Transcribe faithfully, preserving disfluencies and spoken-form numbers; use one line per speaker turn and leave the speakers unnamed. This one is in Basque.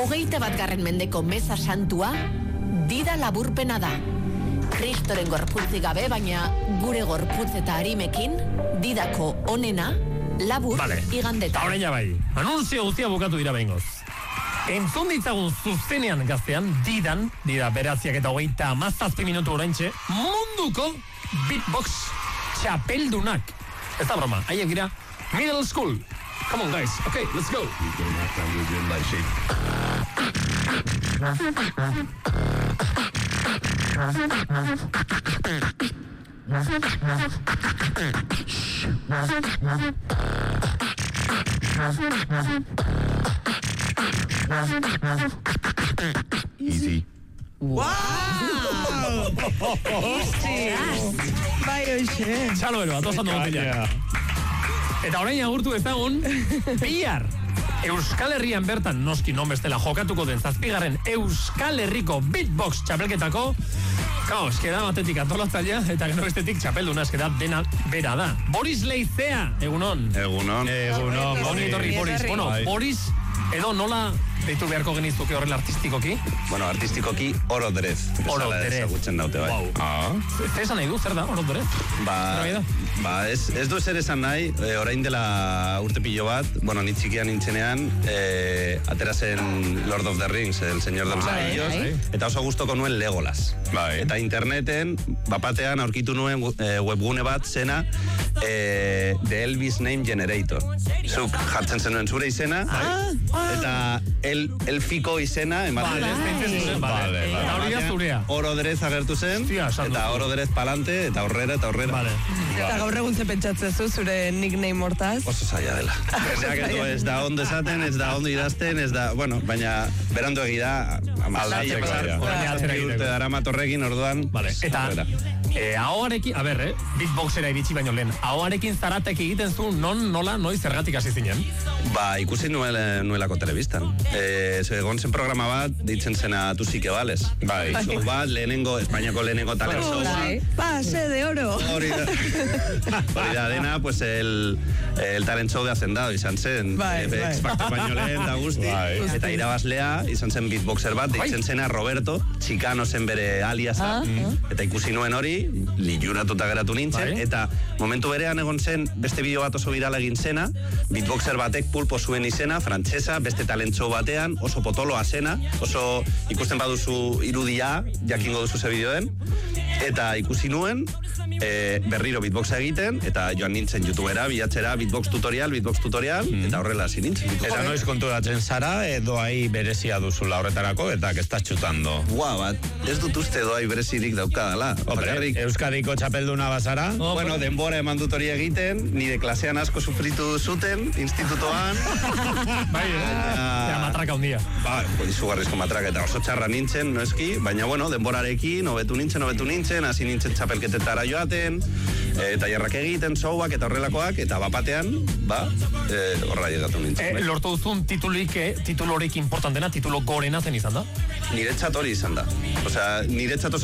Hogeita bat garren mendeko meza santua, dida laburpena da. Kristoren gorputzi gabe, baina gure gorputz eta harimekin, didako onena, labur
vale.
Igandeta.
Eta orain bai, anunzio guztia bukatu dira behingoz. Entzun ditzagun zuzenean gaztean, didan, dira beratziak eta hogeita amazazpi minutu oraintxe, munduko beatbox txapeldunak. Ez da broma, haiek dira middle school. Come on guys, okay, let's go.
Easy.
Wow! Easy! Bai, hoxe.
Txalo ero, atosan dugu pila. Eta orain agurtu ezagun, bihar Euskal Herrian bertan, noski non bestela jokatuko den zazpigarren Euskal Herriko beatbox txapelketako, kao, eskeda batetik antolatzailea, eta gero bestetik txapelduna eskeda dena bera da. Boris Leizea, egunon.
Egunon.
Egunon, Boni etorri, Boris. Bueno, Boris, edo nola deitu beharko genizuke horrela artistikoki?
Bueno, artistikoki Oro Derez.
Oro Derez.
Ezagutzen daute, bai.
Wow.
Ah.
Zer esan nahi du, zer da, Oro Derez?
Ba, ba ez, ez du zer esan nahi, e, orain dela urte pilo bat, bueno, ni txikian nintzenean, e, atera zen Lord of the Rings, el señor de los anillos, eta oso gustoko nuen Legolas. Bai. Eta interneten, bapatean aurkitu nuen e, webgune bat zena, e, The Elvis Name Generator. Zuk jartzen zenuen zure izena,
Ah, ah.
eta el, elfiko izena ematen.
Vale, vale. Eta hori da zurea.
Oro Derez agertu zen,
Hostia, esan
eta
duzu.
Oro Derez palante, eta aurrera, eta aurrera.
Vale.
Eta gaur egun ze pentsatzezu zure nickname hortaz.
Oso zaila dela. Jendeak edo ez da ondo esaten, ez da ondo idazten, ez da, bueno, baina berandu egida, amasai,
Aldatzeko,
urte dara matorrekin, orduan.
Vale. Eta, eh, ahoarekin, a ber, eh, beatboxera iritsi baino lehen, ahoarekin zaratek egiten zu, non, nola, noiz, zergatik hasi zinen?
Ba, ikusi nuela, nuelako telebistan. E, egon zen programa bat, ditzen zena Tu sí que vales. Bai. Show bat, lehenengo, Espainiako lehenengo talent show.
Pase de oro.
Hori da. Hori da, dena, pues el, el talent show de Hacendado izan zen.
Bai,
e,
bai.
X-Factor baino lehen, eta guzti.
Bai.
Eta irabazlea, izan zen beatboxer bat, ditzen zena Roberto, Chicano zen bere aliasa.
Ah,
Eta ikusi nuen hori, liuratuta geratu nintzen,
Bai.
eta momentu berean egon zen beste bideo bat oso virala egin zena, beatboxer batek pulpo zuen izena, frantsesa, beste talentxo batean, oso potoloa zena, oso ikusten baduzu irudia, jakingo duzu ze bideoen, eta ikusi nuen, e, berriro beatboxa egiten, eta joan nintzen YouTubera, bilatzera, beatbox tutorial, beatbox tutorial, eta horrela hasi nintzen.
Eta noiz konturatzen zara, edo ahi berezia duzula horretarako, eta que estás chutando.
Gua bat, ez dut uste doai berezirik daukadala.
Hombre, Euskadiko txapelduna bazara.
Oh,
Bueno, denbora eman dut hori egiten, nire klasean asko sufritu zuten, institutoan.
Bai, eta matraka hundia.
Ba, izugarrizko matraka eta oso txarra nintzen, noeski, baina bueno, denborarekin, hobetu nintzen, hobetu nintzen, hasi nintzen txapelketetara joaten, eta jarrak egiten, showak eta horrelakoak, eta bapatean, ba, e, horra llegatu nintzen.
Eh, lortu duzun titulik, eh, titulorik importantena, titulo gorena zen izan da?
Niretzat hori izan da. Osea, niretzat oso